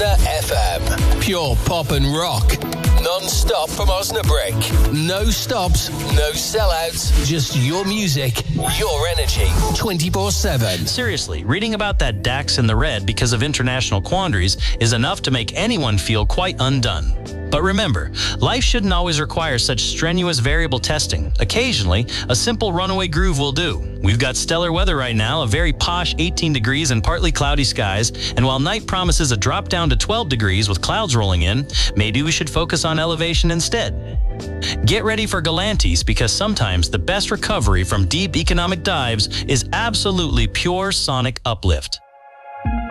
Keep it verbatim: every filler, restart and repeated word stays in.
Osna F M. Pure pop and rock. Non-stop from Osnabrück. No stops, no sellouts. Just your music, your energy. twenty-four seven. Seriously, reading about that DAX in the red because of international quandaries is enough to make anyone feel quite undone. But remember, life shouldn't always require such strenuous variable testing. Occasionally, a simple runaway groove will do. We've got stellar weather right now, a very posh eighteen degrees and partly cloudy skies, and while night promises a drop down to twelve degrees with clouds rolling in, maybe we should focus on elevation instead. Get ready for Galantis, because sometimes the best recovery from deep economic dives is absolutely pure sonic uplift.